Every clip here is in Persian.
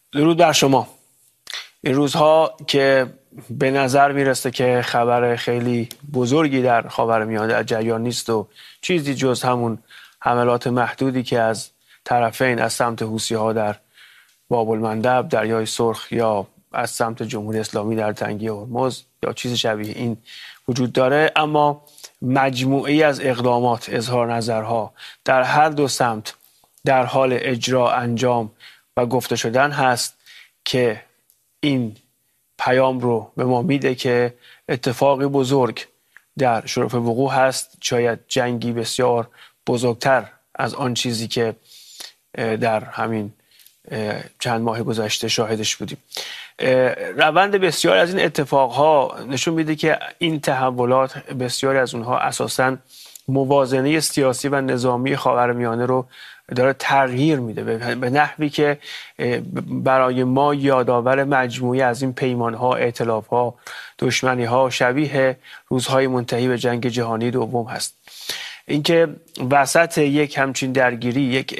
درود بر شما. این روزها که به نظر میرسه که خبر خیلی بزرگی در خاورمیانه در جریان نیست و چیزی جز همون حملات محدودی که از طرفین از سمت حوثی‌ها در باب المندب، دریای سرخ، یا از سمت جمهوری اسلامی در تنگه هرمز یا چیز شبیه این وجود داره، اما مجموعه‌ای از اقدامات، اظهار نظرها در هر دو سمت در حال اجرا، انجام و گفته شدن هست که این پیام رو به ما میده که اتفاقی بزرگ در شرف وقوع هست، شاید جنگی بسیار بزرگتر از آن چیزی که در همین چند ماه گذشته شاهدش بودیم. روند بسیاری از این اتفاقها نشون میده که این تحولات، بسیاری از اونها اساساً موازنه سیاسی و نظامی خاورمیانه رو داره تغییر میده به نحوی که برای ما یادآور مجموعی از این پیمانها، ائتلافها، دشمنیها شبیه روزهای منتهی به جنگ جهانی دوم هست. اینکه وسط یک همچین درگیری یک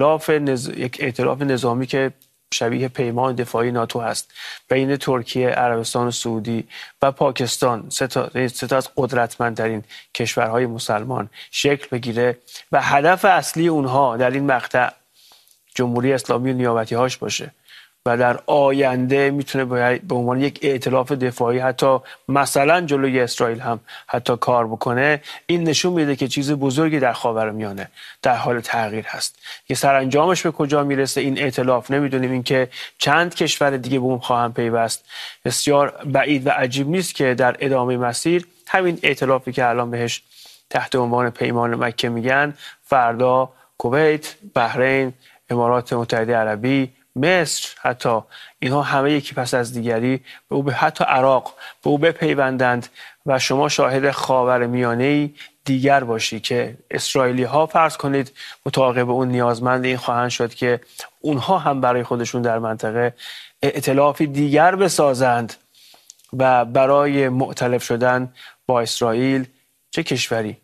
ائتلاف نظامی که شبیه پیمان دفاعی ناتو هست بین ترکیه، عربستان سعودی و پاکستان، سه تا از قدرتمندترین کشورهای مسلمان شکل بگیره و هدف اصلی اونها در این مقطع جمهوری اسلامی و نیابتی هاش باشه و در آینده میتونه به عنوان یک ائتلاف دفاعی حتی مثلا جلوی اسرائیل هم حتی کار بکنه، این نشون میده که چیز بزرگی در خاورمیانه در حال تغییر هست. که سرانجامش به کجا میرسه این ائتلاف نمیدونیم. این که چند کشور دیگه به اون خواهند پیوست بسیار بعید و عجیب نیست که در ادامه مسیر همین ائتلافی که الان بهش تحت عنوان پیمان مکه میگن، فردا کویت، بحرین، امارات متحده عربی، مصر، حتی اینها همه یکی پس از دیگری حتی عراق به او بپیوندند و شما شاهد خاورمیانه‌ای دیگر باشی که اسرائیلی ها فرض کنید متعاقب اون نیازمند این خواهند شد که اونها هم برای خودشون در منطقه ائتلافی دیگر بسازند و برای مؤتلف شدن با اسرائیل، چه کشوری